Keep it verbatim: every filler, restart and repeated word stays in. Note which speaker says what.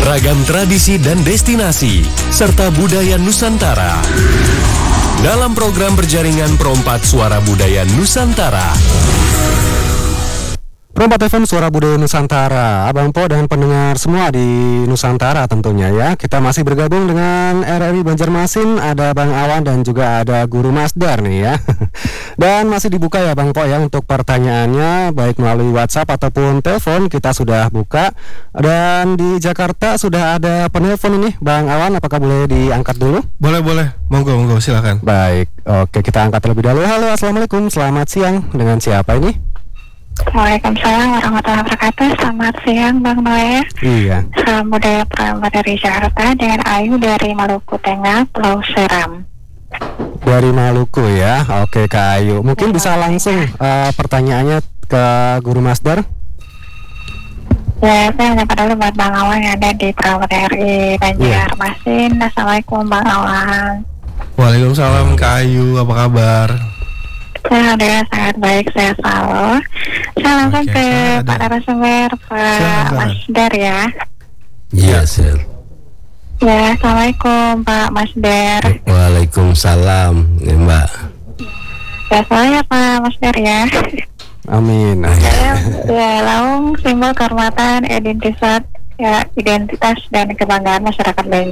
Speaker 1: Ragam tradisi dan destinasi, serta budaya Nusantara. Dalam program berjaringan Perompak Suara Budaya Nusantara.
Speaker 2: Perompak F M Suara Budaya Nusantara, Abang Po dan pendengar semua di Nusantara tentunya ya. Kita masih bergabung dengan R R I Banjarmasin, ada Bang Awan dan juga ada Guru Masdar nih ya. Dan masih dibuka ya Bang Po ya untuk pertanyaannya, baik melalui WhatsApp ataupun telepon kita sudah buka. Dan di Jakarta sudah ada penelpon ini, Bang Awan, apakah boleh diangkat dulu?
Speaker 3: Boleh, boleh. Monggo, monggo, silakan.
Speaker 2: Baik, oke, kita angkat terlebih dahulu. Halo, Assalamualaikum, selamat siang. Dengan siapa ini?
Speaker 4: Waalaikumsalam warahmatullahi wabarakatuh. Selamat siang Bang Noe.
Speaker 2: Iya.
Speaker 4: Salam budaya Perompak dari Jakarta dengan Ayu dari Maluku Tengah, Pulau Seram.
Speaker 2: Dari Maluku ya. Oke Kak Ayu, mungkin ya, bisa langsung uh, pertanyaannya ke Guru Masdar.
Speaker 4: Ya, saya menyapa dulu buat Bang Awan yang ada di Perompak R I Banjarmasin. Ya. Assalamualaikum Bang Awan.
Speaker 3: Waalaikumsalam Kak Ayu, apa kabar?
Speaker 4: Saya udah sangat baik, saya selalu. Saya langsung
Speaker 3: Oke,
Speaker 4: ke
Speaker 3: ada.
Speaker 4: Pak narasumber, Pak Masdar ya.
Speaker 5: Iya, Sir.
Speaker 4: Ya, Assalamualaikum Pak Masdar.
Speaker 5: Waalaikumsalam, ya, Mbak.
Speaker 4: Ya, saya Pak Masdar ya.
Speaker 2: Amin.
Speaker 4: Saya ya, Laung simbol kehormatan, identitas, ya, identitas dan kebanggaan masyarakat